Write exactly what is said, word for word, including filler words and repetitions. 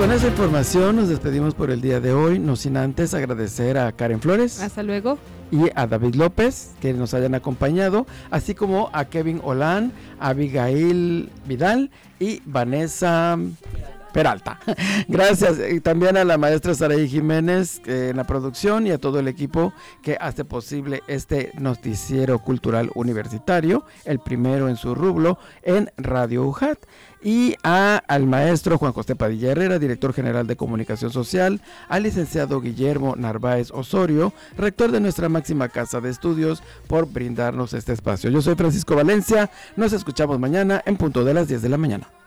con esa información nos despedimos por el día de hoy, no sin antes agradecer a Karen Flores. Hasta luego. Y a David López, que nos hayan acompañado, así como a Kevin Olán, a Abigail Vidal y Vanessa Peralta. Gracias. Y también a la maestra Saraí Jiménez eh, en la producción y a todo el equipo que hace posible este noticiero cultural universitario, el primero en su rublo en Radio U J A T. Y a, al maestro Juan José Padilla Herrera, director general de Comunicación Social, al licenciado Guillermo Narváez Osorio, rector de nuestra máxima casa de estudios, por brindarnos este espacio. Yo soy Francisco Valencia, nos escuchamos mañana en punto de las diez de la mañana.